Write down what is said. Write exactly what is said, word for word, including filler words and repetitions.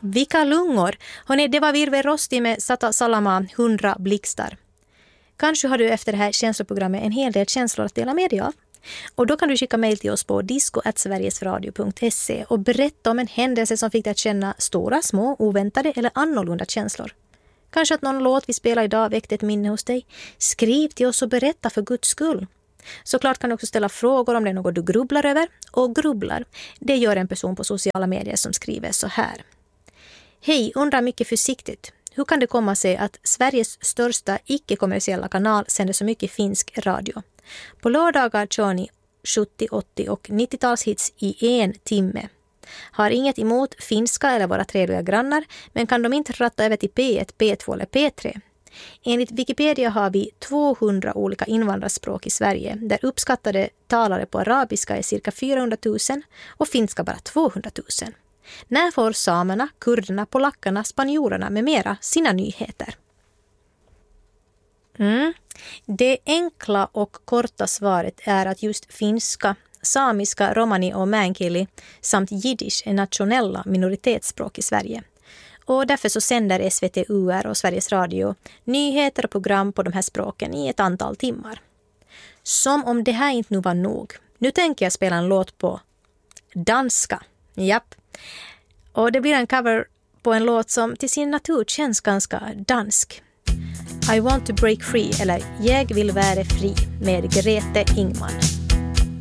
Vilka lungor! Hörrni, det var Virve Rosti med Sata Salama, hundra blixtar. Kanske har du efter det här känsloprogrammet en hel del känslor att dela med dig av. Och då kan du skicka mejl till oss på disco at sverigesradio punkt se och berätta om en händelse som fick dig att känna stora, små, oväntade eller annorlunda känslor. Kanske att någon låt vi spelar idag väckte ett minne hos dig. Skriv till oss och berätta för Guds skull. Såklart kan du också ställa frågor om det är något du grubblar över. Och grubblar, det gör en person på sociala medier som skriver så här. Hej, undrar mycket försiktigt. Hur kan det komma sig att Sveriges största icke-kommersiella kanal sänder så mycket finsk radio? På lördagar kör ni sjuttio, åttio och nittio-talshits i en timme. Har inget emot finska eller våra trevliga grannar, men kan de inte ratta över till P ett, P två eller P tre? Enligt Wikipedia har vi tvåhundra olika invandrarspråk i Sverige, där uppskattade talare på arabiska är cirka fyrahundratusen och finska bara tvåhundratusen. När får samerna, kurderna, polackerna, spanjorerna med mera sina nyheter? Mm. Det enkla och korta svaret är att just finska, samiska, romani och meänkieli samt jiddisch är nationella minoritetsspråk i Sverige. Och därför så sänder S V T U R och Sveriges Radio nyheter och program på de här språken i ett antal timmar. Som om det här inte nu var nog. Nu tänker jag spela en låt på danska. Japp. Och det blir en cover på en låt som till sin natur känns ganska dansk. I want to break free, eller Jag vill vara fri med Grete Ingman.